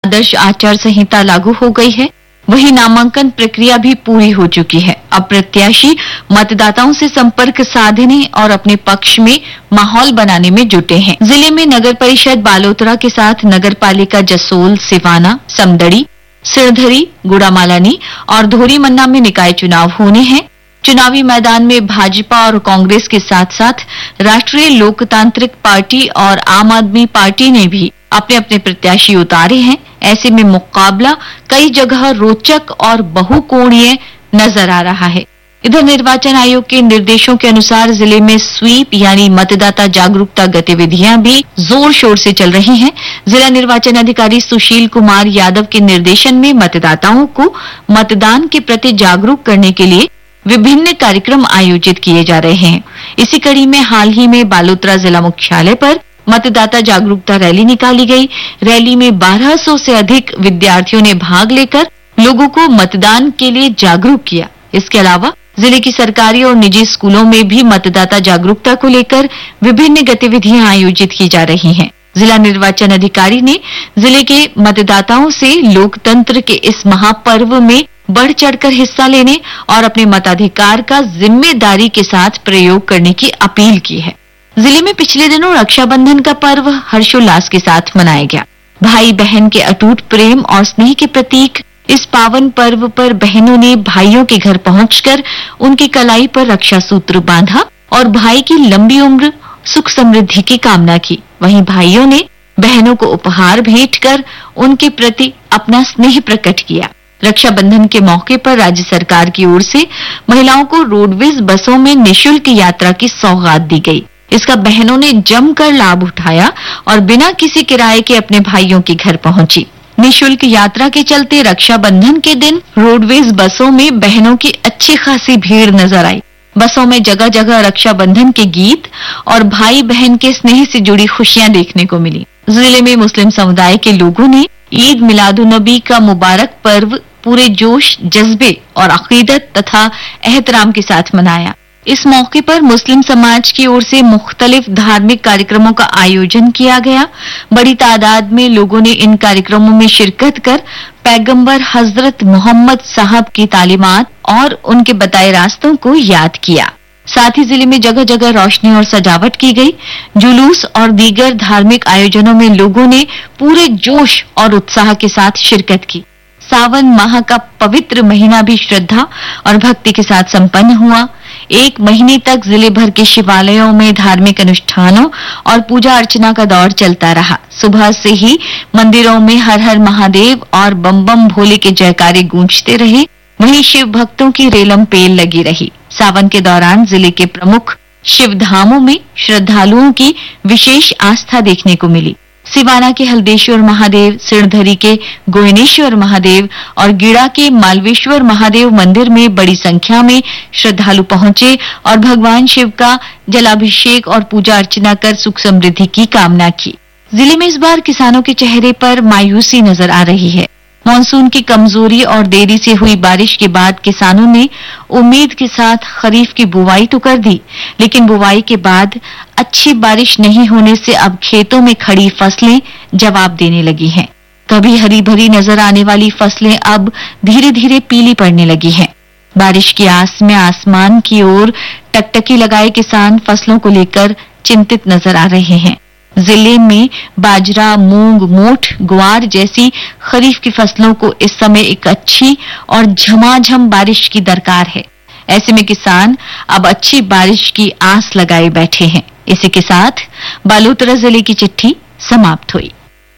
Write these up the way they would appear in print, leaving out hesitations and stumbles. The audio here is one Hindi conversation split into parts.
आदर्श आचार संहिता लागू हो गई है, वहीं नामांकन प्रक्रिया भी पूरी हो चुकी है। अब प्रत्याशी मतदाताओं से संपर्क साधने और अपने पक्ष में माहौल बनाने में जुटे हैं। जिले में नगर परिषद बालोतरा के साथ नगर पालिका जसोल, सिवाना, समदड़ी, सिरधरी, गुड़ामालानी और धोरीमन्ना में निकाय चुनाव होने हैं। चुनावी मैदान में भाजपा और कांग्रेस के साथ साथ राष्ट्रीय लोकतांत्रिक पार्टी और आम आदमी पार्टी ने भी अपने अपने प्रत्याशी उतारे हैं। ऐसे में मुकाबला कई जगह रोचक और बहुकोणीय नजर आ रहा है। इधर निर्वाचन आयोग के निर्देशों के अनुसार जिले में स्वीप यानी मतदाता जागरूकता गतिविधियां भी जोर शोर से चल रही हैं। जिला निर्वाचन अधिकारी सुशील कुमार यादव के निर्देशन में मतदाताओं को मतदान के प्रति जागरूक करने के लिए विभिन्न कार्यक्रम आयोजित किए जा रहे हैं। इसी कड़ी में हाल ही में बालोतरा जिला मुख्यालय पर मतदाता जागरूकता रैली निकाली गई। रैली में 1200 से अधिक विद्यार्थियों ने भाग लेकर लोगों को मतदान के लिए जागरूक किया। इसके अलावा जिले की सरकारी और निजी स्कूलों में भी मतदाता जागरूकता को लेकर विभिन्न गतिविधियां आयोजित की जा रही हैं। जिला निर्वाचन अधिकारी ने जिले के मतदाताओं से लोकतंत्र के इस महापर्व में बढ़ चढ़कर हिस्सा लेने और अपने मताधिकार का जिम्मेदारी के साथ प्रयोग करने की अपील की है। जिले में पिछले दिनों रक्षाबंधन का पर्व हर्षोल्लास के साथ मनाया गया। भाई बहन के अटूट प्रेम और स्नेह के प्रतीक इस पावन पर्व पर बहनों ने भाइयों के घर पहुंचकर उनकी कलाई पर रक्षा सूत्र बांधा और भाई की लंबी उम्र, सुख समृद्धि की कामना की। वहीं भाइयों ने बहनों को उपहार भेंट कर उनके प्रति अपना स्नेह प्रकट किया। रक्षाबंधन के मौके पर राज्य सरकार की ओर से महिलाओं को रोडवेज बसों में निःशुल्क यात्रा की सौगात दी गई। इसका बहनों ने जमकर लाभ उठाया और बिना किसी किराए के अपने भाइयों के घर पहुंची। निःशुल्क यात्रा के चलते रक्षाबंधन के दिन रोडवेज बसों में बहनों की अच्छी खासी भीड़ नजर आई। बसों में जगह जगह रक्षाबंधन के गीत और भाई बहन के स्नेह से जुड़ी खुशियां देखने को मिली। जिले में मुस्लिम समुदाय के लोगों ने ईद मिलादुन्नबी का मुबारक पर्व पूरे जोश, जज्बे और अकीदत तथा एहतराम के साथ मनाया। इस मौके पर मुस्लिम समाज की ओर से मुख्तलिफ धार्मिक कार्यक्रमों का आयोजन किया गया। बड़ी तादाद में लोगों ने इन कार्यक्रमों में शिरकत कर पैगंबर हजरत मोहम्मद साहब की तालीमात और उनके बताए रास्तों को याद किया। साथ ही जिले में जगह जगह रोशनी और सजावट की गई। जुलूस और दीगर धार्मिक आयोजनों में लोगों ने पूरे जोश और उत्साह के साथ शिरकत की। सावन माह का पवित्र महीना भी श्रद्धा और भक्ति के साथ संपन्न हुआ। एक महीने तक जिले भर के शिवालयों में धार्मिक अनुष्ठानों और पूजा अर्चना का दौर चलता रहा। सुबह से ही मंदिरों में हर हर महादेव और बम बम भोले के जयकारे गूंजते रहे। वहीं शिव भक्तों की रेलम पेल लगी रही। सावन के दौरान जिले के प्रमुख शिव धामों में श्रद्धालुओं की विशेष आस्था देखने को मिली। सिवाना के हल्देश्वर महादेव, सिरधरी के गोयनेश्वर महादेव और गिड़ा के मालवेश्वर महादेव मंदिर में बड़ी संख्या में श्रद्धालु पहुंचे और भगवान शिव का जलाभिषेक और पूजा अर्चना कर सुख समृद्धि की कामना की। जिले में इस बार किसानों के चेहरे पर मायूसी नजर आ रही है। मानसून की कमजोरी और देरी से हुई बारिश के बाद किसानों ने उम्मीद के साथ खरीफ की बुवाई तो कर दी, लेकिन बुवाई के बाद अच्छी बारिश नहीं होने से अब खेतों में खड़ी फसलें जवाब देने लगी हैं। कभी हरी भरी नजर आने वाली फसलें अब धीरे धीरे पीली पड़ने लगी हैं। बारिश की आस में आसमान की ओर टकटकी लगाए किसान फसलों को लेकर चिंतित नजर आ रहे हैं। जिले में बाजरा, मूंग, मोठ, ग्वार जैसी खरीफ की फसलों को इस समय एक अच्छी और झमाझम बारिश की दरकार है। ऐसे में किसान अब अच्छी बारिश की आस लगाए बैठे हैं। इसी के साथ बालोतरा जिले की चिट्ठी समाप्त हुई।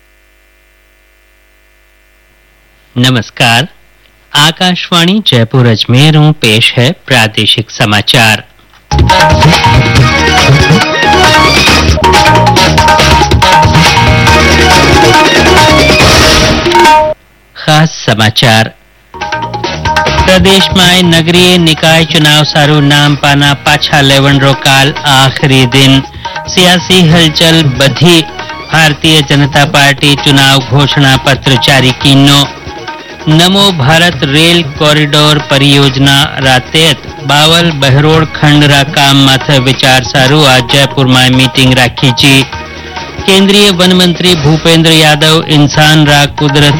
नमस्कार, आकाशवाणी जयपुर अजमेरों पेश है प्रादेशिक समाचार। खास समाचार। प्रदेश में नगरीय निकाय चुनाव सारू नाम पाना पाछा लेवणरो काल आखिरी दिन। सियासी हलचल बधी। भारतीय जनता पार्टी चुनाव घोषणा पत्र जारी कीनो। नमो भारत रेल कॉरिडोर परियोजना रातेत बावल बहरोड खंड रा काम माथे विचार सारू आज जयपुर में मीटिंग राखी जी। केंद्रीय वन मंत्री भूपेंद्र यादव इंसान रा कुदरती